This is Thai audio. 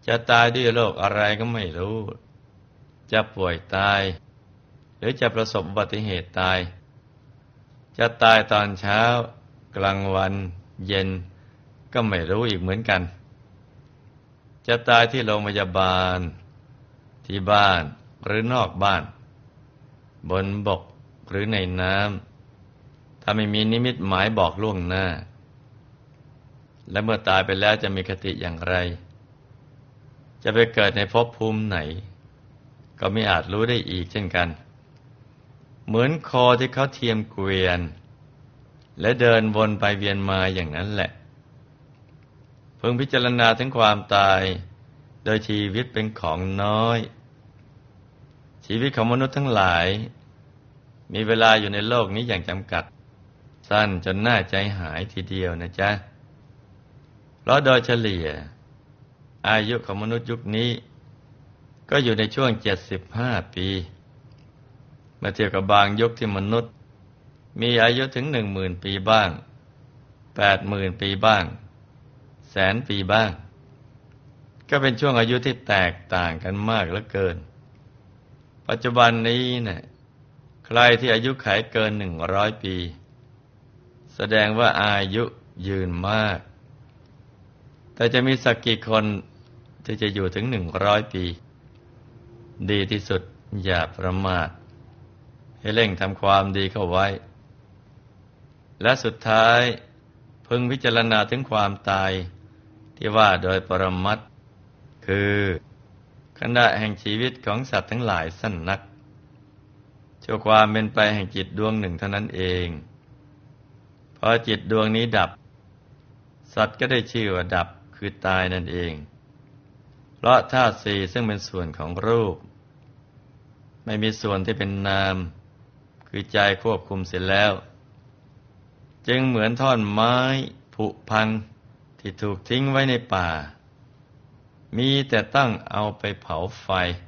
จะตายด้วยโรคอะไรก็ไม่รู้จะป่วยตายหรือจะประสบอุบัติเหตุตายจะตายตอนเช้ากลางวันเย็นก็ไม่รู้อีกเหมือนกันจะตายที่โรงพยาบาลที่บ้านหรือนอกบ้านบนบกหรือในน้ำถ้าไม่มีนิมิตหมายบอกล่วงหน้าและเมื่อตายไปแล้วจะมีคติอย่างไรจะไปเกิดในภพภูมิไหนก็ไม่อาจรู้ได้อีกเช่นกันเหมือนคอที่เขาเทียมเกวียนและเดินวนไปเวียนมาอย่างนั้นแหละพึงพิจารณาถึงความตายโดยชีวิตเป็นของน้อยชีวิตของมนุษย์ทั้งหลายมีเวลาอยู่ในโลกนี้อย่างจำกัดสั้นจนน่าใจหายทีเดียวนะจ๊ะเพราะโดยเฉลี่ยอายุของมนุษย์ยุคนี้ก็อยู่ในช่วง75 ปีเมื่อเทียบกับบางยุคที่มนุษย์มีอายุถึง10,000 ปีบ้าง80,000 ปีบ้าง100,000 ปีบ้างก็เป็นช่วงอายุที่แตกต่างกันมากเหลือเกินปัจจุบันนี้เนี่ยใครที่อายุขัยเกิน100 ปีแสดงว่าอายุยืนมากแต่จะมีสักกี่คนที่จะอยู่ถึง100 ปีดีที่สุดอย่าประมาทให้เร่งทำความดีเข้าไว้และสุดท้ายพึงพิจารณาถึงความตายที่ว่าโดยปรมัตถ์คือขณะแห่งชีวิตของสัตว์ทั้งหลายสั้นนักชั่วความเป็นไปแห่งจิตดวงหนึ่งเท่านั้นเองพอจิตดวงนี้ดับสัตว์ก็ได้ชื่อว่าดับคือตายนั่นเองเพราะธาตุสี่ซึ่งเป็นส่วนของรูปไม่มีส่วนที่เป็นนามคือใจควบคุมเสร็จแล้วจึงเหมือนท่อนไม้ผุพังที่ถูกทิ้งไว้ในป่ามีแต่ต้องเอาไปเผาไฟ